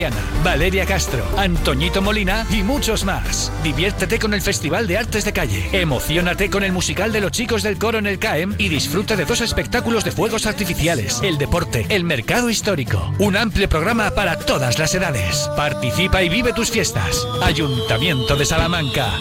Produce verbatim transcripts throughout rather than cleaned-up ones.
Valeria Castro, Antoñito Molina y muchos más. Diviértete con el Festival de Artes de Calle. Emociónate con el musical de los chicos del coro en el C A E M y disfruta de dos espectáculos de fuegos artificiales, el deporte, el mercado histórico. Un amplio programa para todas las edades. Participa y vive tus fiestas. Ayuntamiento de Salamanca.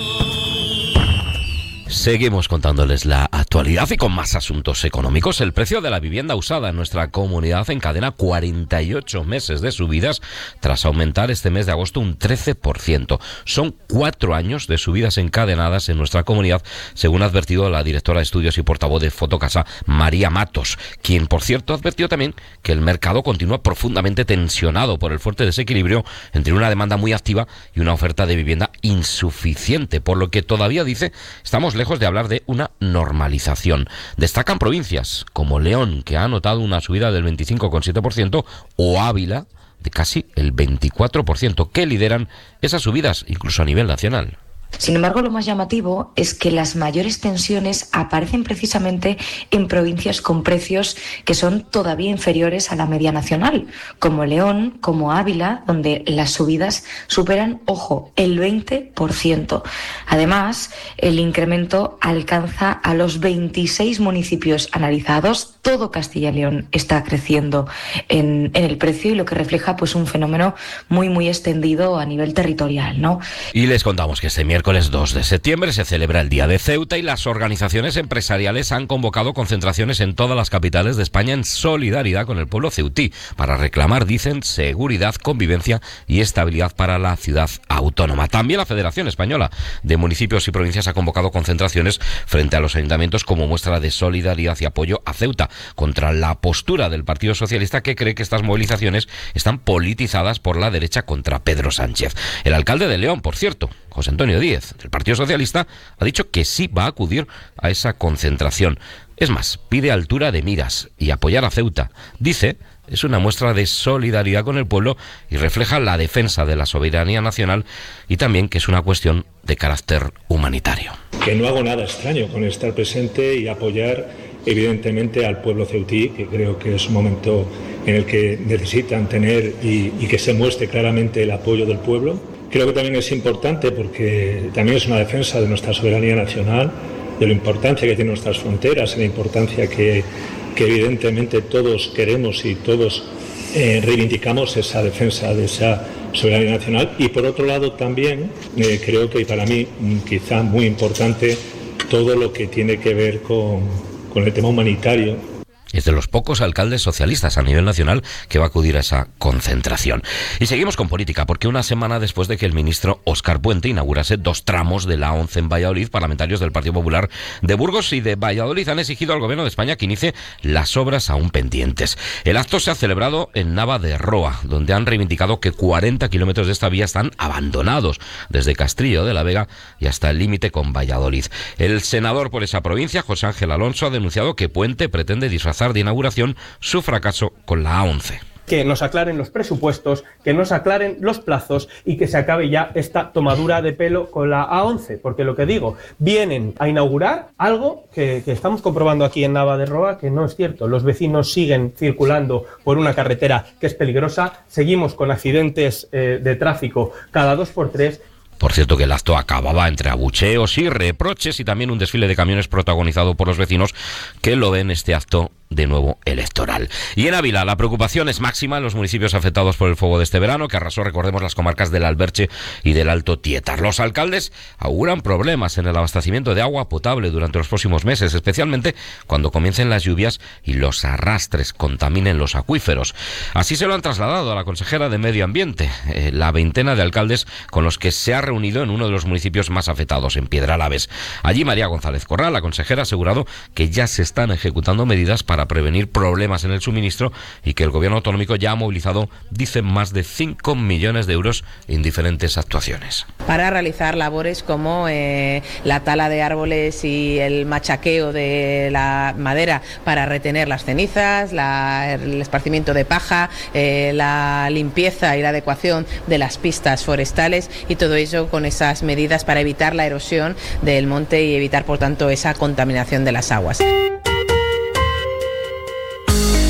Seguimos contándoles la actualidad y con más asuntos económicos. El precio de la vivienda usada en nuestra comunidad encadena cuarenta y ocho meses de subidas tras aumentar este mes de agosto un trece por ciento. Son cuatro años de subidas encadenadas en nuestra comunidad, según ha advertido la directora de estudios y portavoz de Fotocasa, María Matos, quien, por cierto, advirtió también que el mercado continúa profundamente tensionado por el fuerte desequilibrio entre una demanda muy activa y una oferta de vivienda insuficiente, por lo que todavía dice estamos lejos de hablar de una normalización. Destacan provincias como León, que ha notado una subida del veinticinco coma siete por ciento, o Ávila, de casi el veinticuatro por ciento, que lideran esas subidas, incluso a nivel nacional. Sin embargo, lo más llamativo es que las mayores tensiones aparecen precisamente en provincias con precios que son todavía inferiores a la media nacional, como León, como Ávila, donde las subidas superan, ojo, el veinte por ciento. Además, el incremento alcanza a los veintiséis municipios analizados. Todo Castilla y León está creciendo en, en el precio, y lo que refleja pues un fenómeno muy, muy extendido a nivel territorial, ¿no? Y les contamos que este miércoles Miércoles dos de septiembre se celebra el Día de Ceuta y las organizaciones empresariales han convocado concentraciones en todas las capitales de España en solidaridad con el pueblo ceutí para reclamar, dicen, seguridad, convivencia y estabilidad para la ciudad autónoma. También la Federación Española de Municipios y Provincias ha convocado concentraciones frente a los ayuntamientos como muestra de solidaridad y apoyo a Ceuta contra la postura del Partido Socialista, que cree que estas movilizaciones están politizadas por la derecha contra Pedro Sánchez. El alcalde de León, por cierto, José Antonio Díez, del Partido Socialista, ha dicho que sí va a acudir a esa concentración. Es más, pide altura de miras y apoyar a Ceuta. Dice, es una muestra de solidaridad con el pueblo y refleja la defensa de la soberanía nacional, y también que es una cuestión de carácter humanitario. Que no hago nada extraño con estar presente y apoyar evidentemente al pueblo ceutí, que creo que es un momento en el que necesitan tener y, y que se muestre claramente el apoyo del pueblo. Creo que también es importante porque también es una defensa de nuestra soberanía nacional, de la importancia que tienen nuestras fronteras, de la importancia que, que evidentemente todos queremos y todos eh, reivindicamos esa defensa de esa soberanía nacional. Y por otro lado también eh, creo que para mí quizá muy importante todo lo que tiene que ver con, con el tema humanitario. Es de los pocos alcaldes socialistas a nivel nacional que va a acudir a esa concentración. Y seguimos con política, porque una semana después de que el ministro Óscar Puente inaugurase dos tramos de la A once en Valladolid, parlamentarios del Partido Popular de Burgos y de Valladolid han exigido al Gobierno de España que inicie las obras aún pendientes. El acto se ha celebrado en Nava de Roa, donde han reivindicado que cuarenta kilómetros de esta vía están abandonados, desde Castrillo de la Vega y hasta el límite con Valladolid. El senador por esa provincia, José Ángel Alonso, ha denunciado que Puente pretende disfrazar de inauguración su fracaso con la A once. Que nos aclaren los presupuestos, que nos aclaren los plazos y que se acabe ya esta tomadura de pelo con la A once, porque lo que digo, vienen a inaugurar algo que, que estamos comprobando aquí en Nava de Roa, que no es cierto. Los vecinos siguen circulando por una carretera que es peligrosa, seguimos con accidentes eh, de tráfico cada dos por tres. Por cierto, que el acto acababa entre abucheos y reproches y también un desfile de camiones protagonizado por los vecinos que lo ven este acto de nuevo electoral. Y en Ávila la preocupación es máxima en los municipios afectados por el fuego de este verano, que arrasó, recordemos, las comarcas del Alberche y del Alto Tietar. Los alcaldes auguran problemas en el abastecimiento de agua potable durante los próximos meses, especialmente cuando comiencen las lluvias y los arrastres contaminen los acuíferos. Así se lo han trasladado a la consejera de Medio Ambiente, eh, la veintena de alcaldes con los que se ha reunido en uno de los municipios más afectados, en Piedralaves. Allí María González Corral, la consejera, ha asegurado que ya se están ejecutando medidas para prevenir problemas en el suministro y que el gobierno autonómico ya ha movilizado, dicen, más de cinco millones de euros en diferentes actuaciones. Para realizar labores como eh, la tala de árboles y el machaqueo de la madera para retener las cenizas, la, el esparcimiento de paja, eh, la limpieza y la adecuación de las pistas forestales, y todo ello con esas medidas para evitar la erosión del monte y evitar, por tanto, esa contaminación de las aguas. El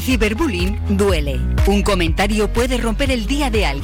ciberbullying duele. Un comentario puede romper el día de alguien.